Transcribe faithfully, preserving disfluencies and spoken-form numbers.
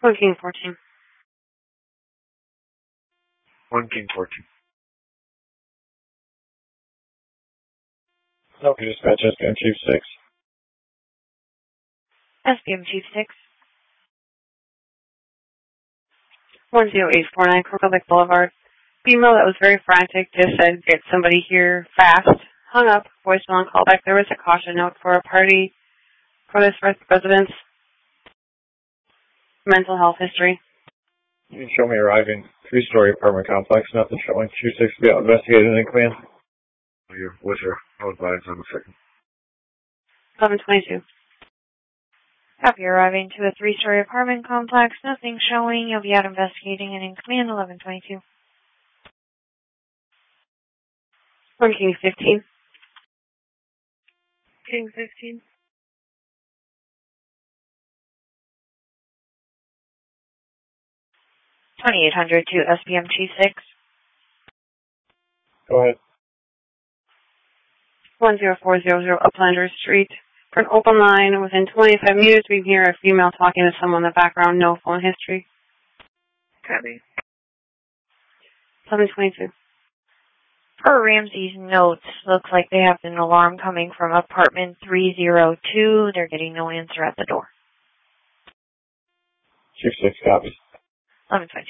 One King fourteen. One King fourteen. Okay, dispatch S P M Chief six. S P M Chief six. One zero eight four nine Republic Boulevard. Female that was very frantic just said, "Get somebody here fast." Hung up. Voicemail and callback. There was a caution note for a party for this residence. Mental health history. You can show me arriving three-story apartment complex. Nothing showing. Chief six to be out investigated in command. You're with her. I'll advise on a second. eleven twenty-two. Copy, arriving to a three-story apartment complex. Nothing showing. You'll be out investigating and in command. eleven twenty-two. One King fifteen. King fifteen. twenty-eight hundred to S P M Chief six. Go ahead. one zero four zero zero Uplander Street. For an open line, within twenty-five meters, we can hear a female talking to someone in the background. No phone history. Copy. eleven twenty-two. Per Ramsey's notes, looks like they have an alarm coming from apartment three oh two. They're getting no answer at the door. Chief six copies. eleven twenty-two.